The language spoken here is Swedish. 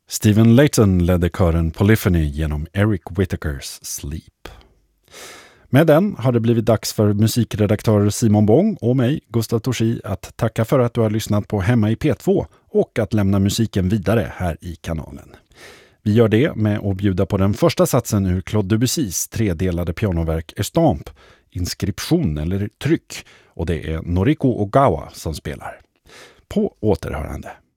Stephen Layton ledde kören Polyphony genom Eric Whittakers Sleep. Med den har det blivit dags för musikredaktör Simon Bång och mig, Gustav Torsi, att tacka för att du har lyssnat på Hemma i P2 och att lämna musiken vidare här i kanalen. Vi gör det med att bjuda på den första satsen ur Claude Debussys tredelade pianoverk Estampe, inskription eller tryck, och det är Noriko Ogawa som spelar. På återhörande.